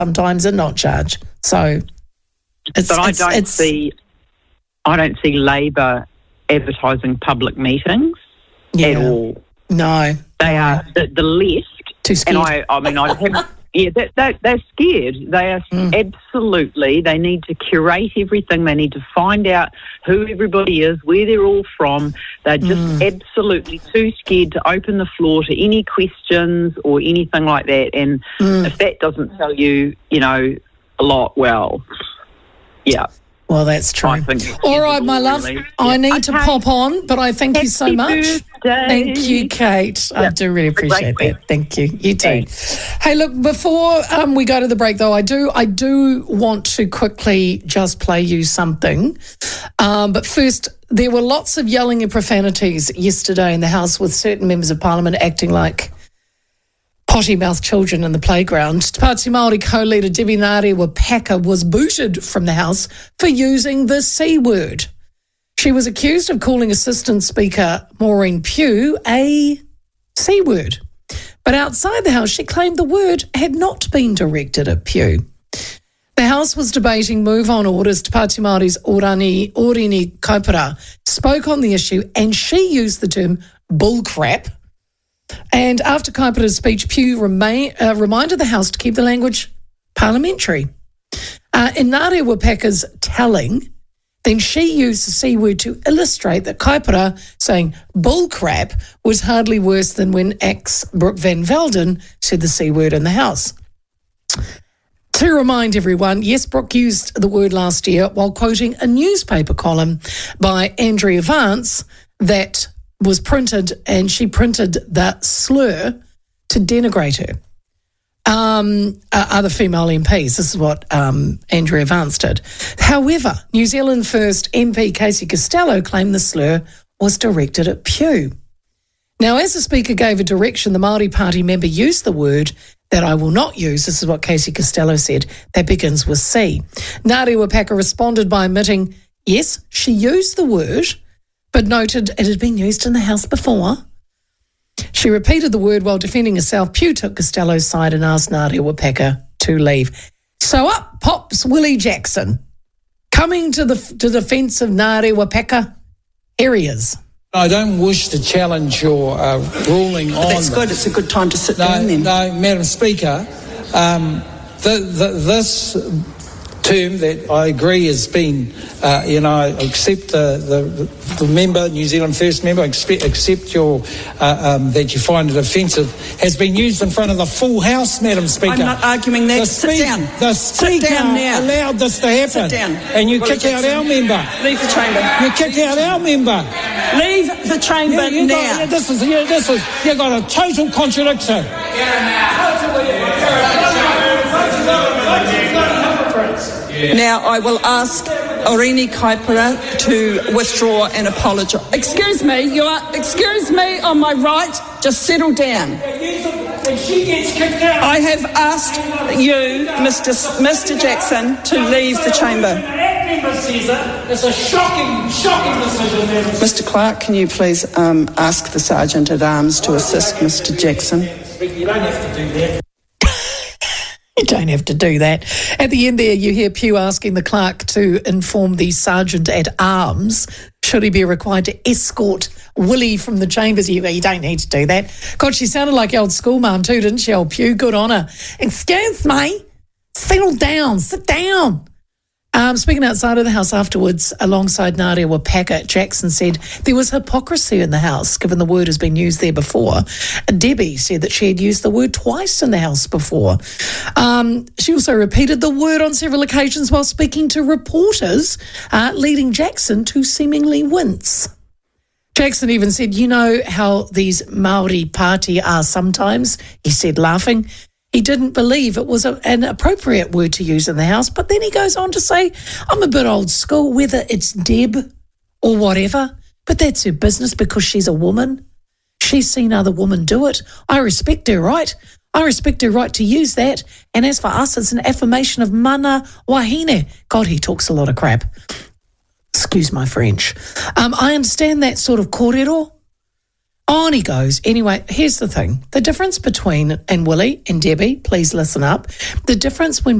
sometimes and not charge. So I don't see Labor advertising public meetings at all. No. They are the left. Too scared. And they're scared. They are absolutely. They need to curate everything. They need to find out who everybody is, where they're all from. They're just absolutely too scared to open the floor to any questions or anything like that. And if that doesn't tell you, a lot, well, yeah. Well, that's true. All right, my love. Really. I need to pop on, but I thank you so much. Thank you, Kate. Yep. I do really appreciate that. Thank you. You too. Hey, look, before we go to the break, though, I do want to quickly just play you something. But first, there were lots of yelling and profanities yesterday in the House with certain members of Parliament acting like potty-mouthed children in the playground. Te Pāti Māori co-leader Debbie Ngarewa-Packer was booted from the House for using the C word. She was accused of calling Assistant Speaker Maureen Pugh a C word. But outside the House, she claimed the word had not been directed at Pugh. The House was debating move-on orders. Te Pāti Māori's Orini Kaipara spoke on the issue and she used the term bullcrap. And after Kaipara's speech, Pugh reminded the House to keep the language parliamentary. In Ngarewa-Packer's telling, then she used the C word to illustrate that Kaipara saying bullcrap was hardly worse than when ex-Brooke Van Velden said the C word in the House. To remind everyone, yes, Brooke used the word last year while quoting a newspaper column by Andrea Vance that was printed, and she printed that slur to denigrate her. Other female MPs, this is what Andrea Vance did. However, New Zealand First MP Casey Costello claimed the slur was directed at Pugh. Now, as the Speaker gave a direction, the Māori Party member used the word that I will not use. This is what Casey Costello said. That begins with C. Ngarewa-Packer responded by admitting, yes, she used the word, but noted it had been used in the House before. She repeated the word while defending herself. Pugh took Costello's side and asked Ngarewa-Packer to leave. So up pops Willie Jackson, coming to the defence of Ngarewa-Packer. Here he is. I don't wish to challenge your ruling on... That's good. It's a good time to sit down then. No, Madam Speaker, this term that I agree has been, I accept the member, New Zealand First member, accept your that you find it offensive, has been used in front of the full House, Madam Speaker. I'm not arguing that. Sit down. The Speaker allowed this to happen. Sit down. And you kick out our member. Leave the chamber. You kick out our member. Leave the chamber now. You've got a total contradiction. Now I will ask Orini Kaipara to withdraw and apologise. Excuse me, on my right, just settle down. I have asked you, Mr. Jackson, to leave the chamber. It's a shocking decision. Mr. Clark, can you please ask the Sergeant at Arms to assist Mr. Jackson? You don't have to do that. You don't have to do that. At the end there, you hear Pugh asking the clerk to inform the Sergeant at Arms should he be required to escort Willie from the chambers. You don't need to do that. God, she sounded like old school mum too, didn't she, old Pugh? Good on her. Excuse me. Settle down. Sit down. Speaking outside of the House afterwards, alongside Ngarewa-Packer, Jackson said there was hypocrisy in the House, given the word has been used there before. Debbie said that she had used the word twice in the House before. She also repeated the word on several occasions while speaking to reporters, leading Jackson to seemingly wince. Jackson even said, you know how these Māori Party are sometimes, he said, laughing. He didn't believe it was an appropriate word to use in the House, but then he goes on to say, I'm a bit old school, whether it's Deb or whatever, but that's her business because she's a woman. She's seen other women do it. I respect her right. I respect her right to use that. And as for us, it's an affirmation of mana wahine. God, he talks a lot of crap. Excuse my French. I understand that sort of kōrero. On he goes. Anyway, here's the thing. The difference between, and Willie and Debbie, please listen up. The difference when